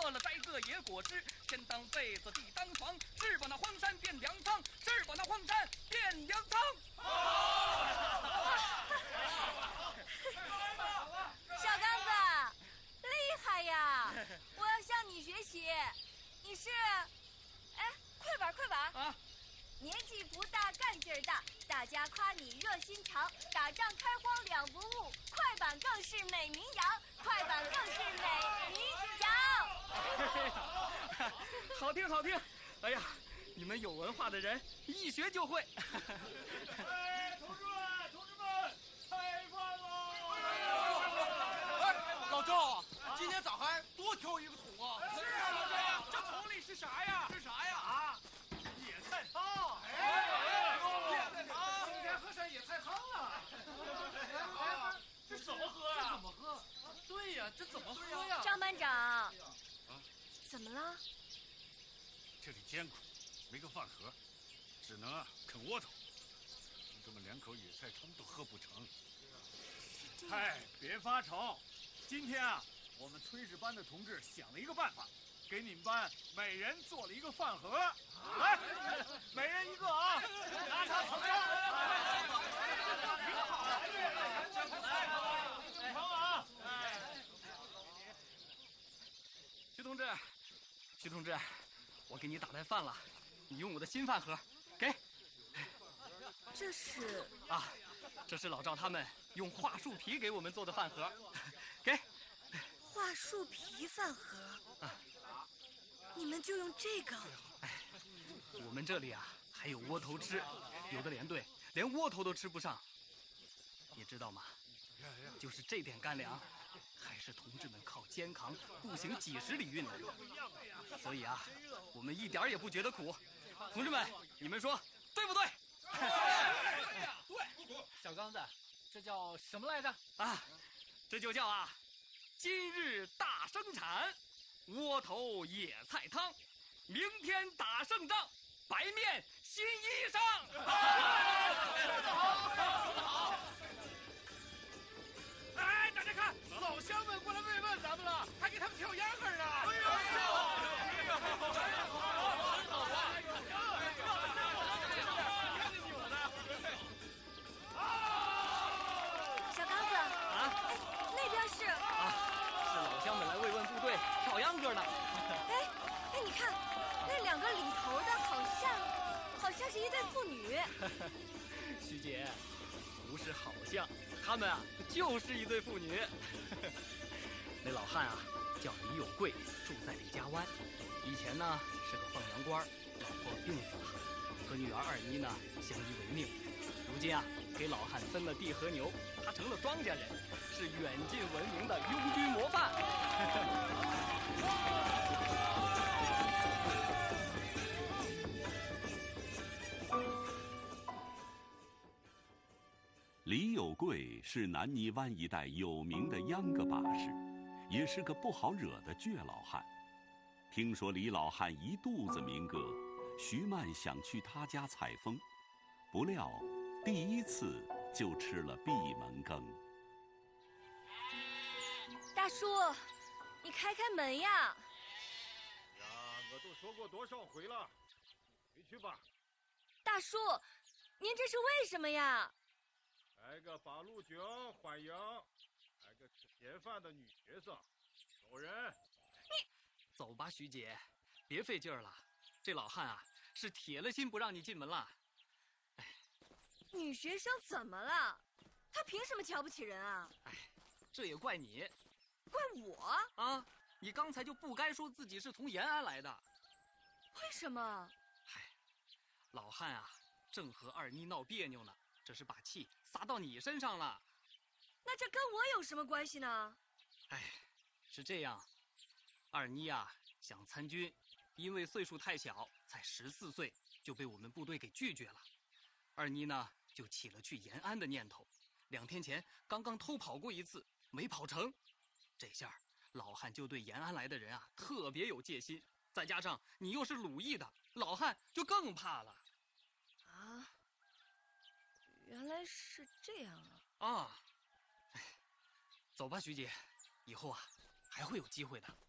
饿了摘个野果吃，天当被子地当床，是把那荒山变粮仓，是把那荒山变粮仓。 小刚子，厉害呀！我要向你学习。你是，快板啊！ 年纪不大，干劲儿大，大家夸你热心肠，打仗开荒两不误，快板更是美名扬，快板更是美名扬。 好听好听！哎呀，你们有文化的人一学就会。 同志们，开饭喽！ 老赵，今天咋还多挑一个桶啊？ 是啊，老赵，这桶里是啥呀？ 是啥呀？ 野菜汤！ 野菜汤！ 今天喝上野菜汤了。这怎么喝呀？ 这怎么喝？对呀，这怎么喝呀？ 张班长，怎么了？ 这里艰苦，没个饭盒，只能啃窝头。同志们连口野菜汤都喝不成。 嗨，别发愁，今天啊，我们炊事班的同志想了一个办法。给你们班每人做了一个饭盒，来，每人一个啊！拿上盛上，挺好，盛啊！ 徐同志，我给你打来饭了，你用我的新饭盒，给。 这是啊，这是老赵他们用桦树皮给我们做的饭盒，给。 桦树皮饭盒啊。你们就用这个？ 我们这里啊还有窝头吃，有的连队连窝头都吃不上，你知道吗？就是这点干粮，还是同志们靠肩扛步行几十里运来的，所以啊，我们一点也不觉得苦。同志们，你们说对不对？ 对。小刚子，这叫什么来着？ 啊，这就叫今日大生产。窝头野菜汤，明天打胜仗，白面新衣裳。 好！哎，大家看，老乡们过来慰问咱们了，还给他们跳秧歌呢。哎呦！ 小刚子那边是老乡们来慰问部队跳秧歌呢。 哎，你看那两个领头的好像是一对妇女。 徐姐，不是好像，他们就是一对妇女。那老汉叫李有贵，住在李家湾，以前呢是个放羊官，老婆病死了，和女儿二妮呢相依为命，如今给老汉分了地和牛，他成了庄稼人，是远近闻名的拥军模范。 李有贵是南泥湾一带有名的秧歌把式，也是个不好惹的倔老汉。听说李老汉一肚子民歌，徐曼想去他家采风，不料第一次就吃了闭门羹。 大叔，你开开门呀！ 呀，我都说过多少回了，回去吧。 大叔，您这是为什么呀？ 来个八路军欢迎，来个吃便饭的女学生，走人。 你走吧，徐姐，别费劲儿了。这老汉是铁了心不让你进门了。 女学生怎么了？她凭什么瞧不起人啊？ 这也怪你。 怪我？ 你刚才就不该说自己是从延安来的。 为什么？ 老汉正和二妮闹别扭呢，这是把气撒到你身上了。 那这跟我有什么关系呢？ 是这样，二妮想参军，因为岁数太小，才14岁就被我们部队给拒绝了。二妮呢就起了去延安的念头，2天前刚刚偷跑过一次，没跑成。这下老汉就对延安来的人特别有戒心，再加上你又是鲁艺的，老汉就更怕了。 原来是这样走吧，徐姐，以后还会有机会的。